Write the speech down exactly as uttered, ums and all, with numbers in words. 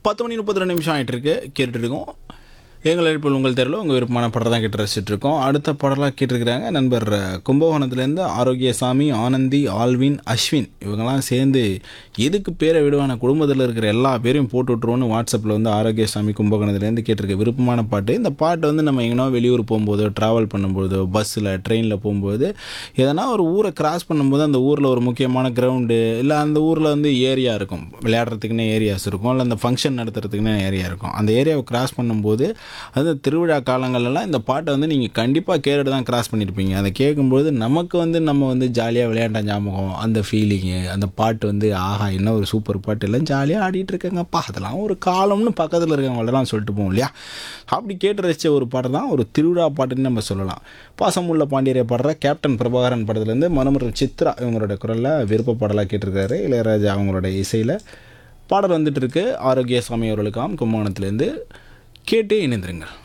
பத்து மணி முப்பத்தி ரெண்டு நிமிஷம் ஆகிட்டு இருக்கு. கேட்டுட்டு இருக்கோம் எங்கள் எழுப்பில் உங்கள் தெருவில் உங்கள் விருப்பமான படம் தான் கேட்டு ரசிச்சுட்டு இருக்கோம். அடுத்த படம்லாம் கேட்டிருக்கிறாங்க நண்பர் கும்பகோணத்துலேருந்து ஆரோக்கியசாமி, ஆனந்தி, ஆல்வின், அஸ்வின் இவங்கெல்லாம் சேர்ந்து எதுக்கு பேரை விடுவான குடும்பத்தில் இருக்கிற எல்லா பேரையும் போட்டு விட்ருவோன்னு வாட்ஸ்அப்பில் வந்து ஆரோக்கியசாமி கும்பகோணத்துலேருந்து கேட்டிருக்க விருப்பமான பாட்டு. இந்த பாட்டு வந்து நம்ம எங்கன்னா வெளியூர் போகும்போதோ ட்ராவல் பண்ணும்போதோ பஸ்ஸில் ட்ரெயினில் போகும்போது எதனா ஒரு ஊரை கிராஸ் பண்ணும்போது அந்த ஊரில் ஒரு முக்கியமான கிரவுண்டு இல்லை அந்த ஊரில் வந்து ஏரியா இருக்கும், விளையாடுறதுக்குன்னே ஏரியாஸ் இருக்கும், இல்லை அந்த ஃபங்க்ஷன் நடத்துறதுக்குன்னே ஏரியா இருக்கும். அந்த ஏரியாவை கிராஸ் பண்ணும்போது அது திருவிழா காலங்கள்லாம் இந்த பாட்டை வந்து நீங்கள் கண்டிப்பாக கேட்டுட்டு தான் கிராஸ் பண்ணியிருப்பீங்க. அதை கேட்கும்போது நமக்கு வந்து நம்ம வந்து ஜாலியாக விளையாண்ட ஞாபகம், அந்த ஃபீலிங்கு, அந்த பாட்டு வந்து ஆஹா என்ன ஒரு சூப்பர் பாட்டு, எல்லாம் ஜாலியாக ஆடிட்டு இருக்கேங்கப்பா, அதெல்லாம் ஒரு காலம்னு பக்கத்தில் இருக்கவங்களெல்லாம் சொல்லிட்டு போவோம் இல்லையா. அப்படி கேட்டு ரசித்த ஒரு பாட்டு தான் ஒரு திருவிழா பாட்டுன்னு நம்ம சொல்லலாம். பாசமுள்ள பாண்டியரை பாடுற கேப்டன் பிரபாகரன் படத்துலேருந்து மனமர் சித்ரா இவங்களோட குரலில் விருப்ப பாடலாக கேட்டிருக்காரு. இளையராஜா அவங்களோட இசையில் பாடல் வந்துட்டு இருக்கு. ஆரோக்கியசாமி அவர்களுக்காம் கும்பகோணத்துலேருந்து கேட்டு இணைந்திருங்கள்.